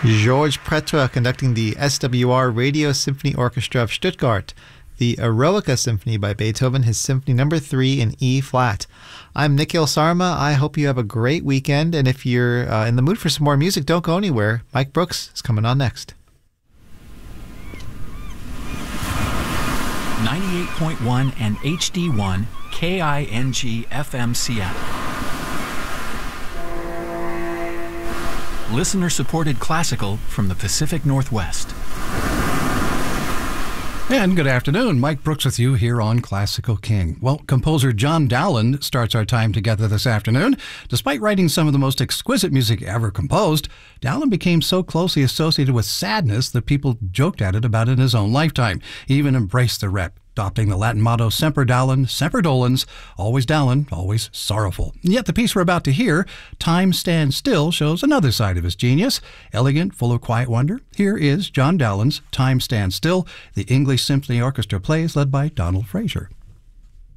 George Pretra conducting the SWR Radio Symphony Orchestra of Stuttgart, the Eroica Symphony by Beethoven, his Symphony No. 3 in E-flat. I'm Nikhil Sarma. I hope you have a great weekend, and if you're in the mood for some more music, don't go anywhere. Mike Brooks is coming on next. 98.1 and HD1 KING FM Seattle. Listener-supported classical from the Pacific Northwest. And good afternoon. Mike Brooks with you here on Classical King. Well, composer John Dowland starts our time together this afternoon. Despite writing some of the most exquisite music ever composed, Dowland became so closely associated with sadness that people joked at it about in his own lifetime. He even embraced the rep, adopting the Latin motto Semper Dowland, Semper Dolens, always Dowland, always sorrowful. And yet the piece we're about to hear, Time Stands Still, shows another side of his genius. Elegant, full of quiet wonder, here is John Dowland's Time Stands Still, the English Symphony Orchestra plays led by Donald Fraser.